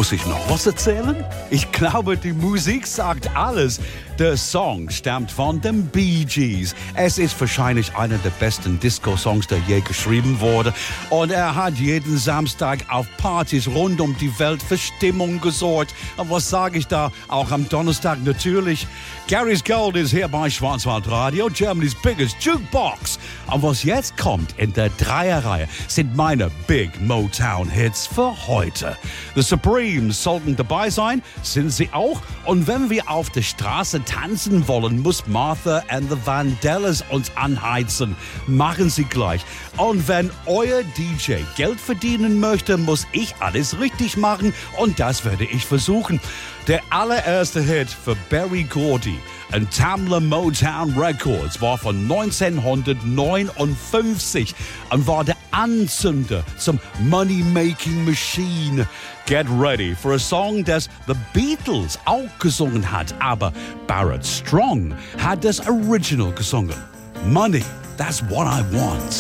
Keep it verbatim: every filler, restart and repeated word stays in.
Muss ich noch was erzählen? Ich glaube, die Musik sagt alles. Der Song stammt von den Bee Gees. Es ist wahrscheinlich einer der besten Disco-Songs, der je geschrieben wurde. Und er hat jeden Samstag auf Partys rund um die Welt für Stimmung gesorgt. Und was sage ich da? Auch am Donnerstag natürlich. Gary's Gold ist hier bei Schwarzwaldradio, Germany's biggest Jukebox. Und was jetzt kommt in der Dreierreihe sind meine Big Motown-Hits für heute. The Supremes sollten dabei sein, sind sie auch. Und wenn wir auf der Straße tanzen wollen, muss Martha and the Vandellas uns anheizen. Machen sie gleich. Und wenn euer D J Geld verdienen möchte, muss ich alles richtig machen. Und das werde ich versuchen. Der allererste Hit für Berry Gordy und Tamla Motown Records war von neunzehnhundertneunundfünfzig und war der Anzünder zum Money-Making Machine. Get ready for a song, das The Beatles auch gesungen hat, aber Barrett Strong hat das Original gesungen. Money, that's what I want.